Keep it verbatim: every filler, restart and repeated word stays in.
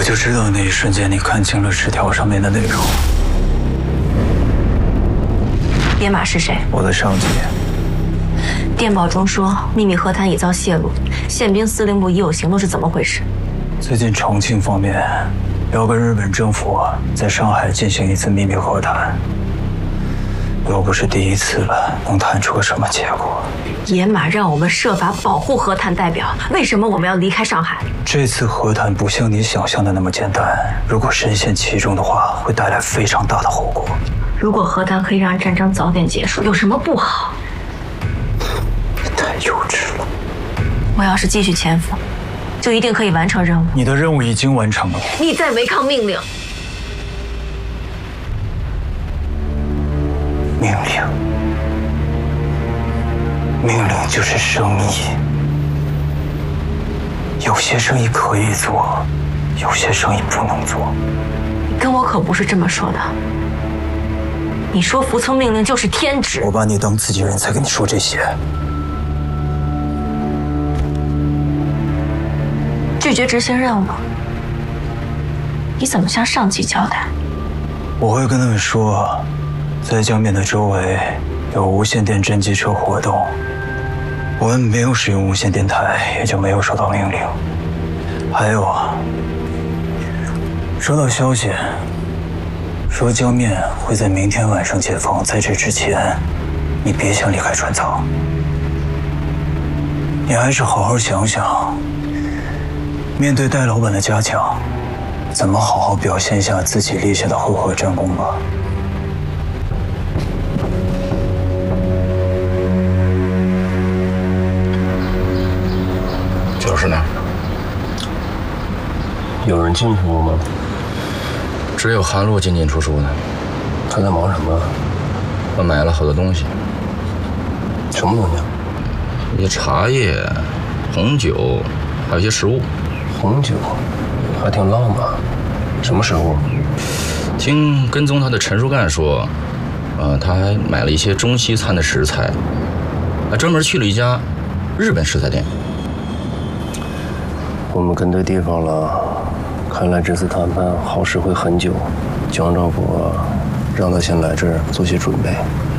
我就知道那一瞬间你看清了纸条上面的内容。 野马是谁？ 我的上级。 电报中说秘密和谈已遭泄露，宪兵司令部已有行动，是怎么回事？ 最近重庆方面要跟日本政府在上海进行一次秘密和谈，又不是第一次了，能谈出个什么结果？ 野马让我们设法保护和谈代表，为什么我们要离开上海？ 这次和谈不像你想象的那么简单，如果深陷其中的话，会带来非常大的后果。 如果和谈可以让战争早点结束，有什么不好？ 你太幼稚了。 我要是继续潜伏，就一定可以完成任务。 你的任务已经完成了。 你在违抗命令。 命令，命令就是生意。有些生意可以做，有些生意不能做。 你跟我可不是这么说的。你说服从命令就是天职。 我把你当自己人才跟你说这些。 拒绝执行任务，你怎么向上级交代？ 我会跟他们说，在江面的周围有无线电侦缉车活动，我们没有使用无线电台，也就没有收到命令。还有啊，收到消息说江面会在明天晚上解放，在这之前，你别想离开船舱。你还是好好想想，面对戴老板的加强，怎么好好表现一下自己立下的赫赫战功吧。 就是呢。 有人进去过吗？ 只有韩洛进进出出的。 他在忙什么？ 我买了好多东西。 什么东西啊？ 一些茶叶、红酒，还有一些食物。 红酒，还挺浪漫。什么食物？ 听跟踪他的陈树干说，呃，他还买了一些中西餐的食材，还专门去了一家日本食材店。 我们跟对地方了，看来这次谈判耗时会很久。江兆国让他先来这儿做些准备。